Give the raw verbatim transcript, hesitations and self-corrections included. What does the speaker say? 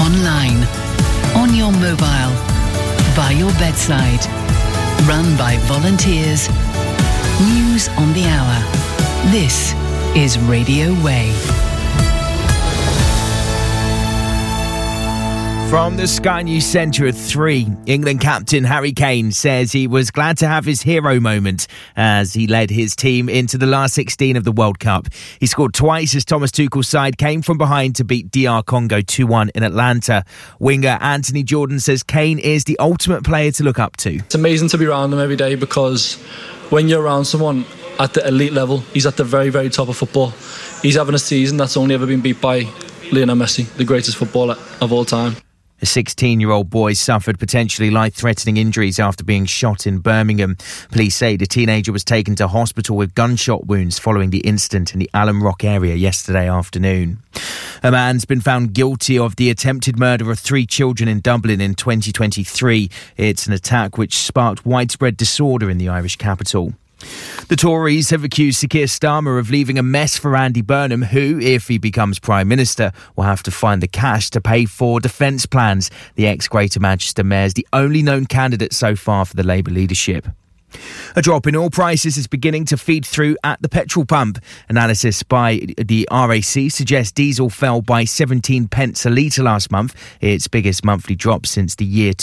online, on your mobile, by your bedside. Run by volunteers. News on the hour. This is Radio Way. From the Sky News Centre at three, England captain Harry Kane says he was glad to have his hero moment as he led his team into the last sixteen of the World Cup. He scored twice as Thomas Tuchel's side came from behind to beat D R Congo two one in Atlanta. Winger Anthony Jordan says Kane is the ultimate player to look up to. It's amazing to be around him every day because when you're around someone at the elite level, he's at the very, very top of football. He's having a season that's only ever been beat by Lionel Messi, the greatest footballer of all time. A sixteen-year-old boy suffered potentially life-threatening injuries after being shot in Birmingham. Police say the teenager was taken to hospital with gunshot wounds following the incident in the Alum Rock area yesterday afternoon. A man's been found guilty of the attempted murder of three children in Dublin in twenty twenty-three. It's an attack which sparked widespread disorder in the Irish capital. The Tories have accused Sir Keir Starmer of leaving a mess for Andy Burnham, who, if he becomes Prime Minister, will have to find the cash to pay for defence plans. The ex-Greater Manchester Mayor is the only known candidate so far for the Labour leadership. A drop in oil prices is beginning to feed through at the petrol pump. Analysis by the R A C suggests diesel fell by seventeen pence a litre last month, its biggest monthly drop since the year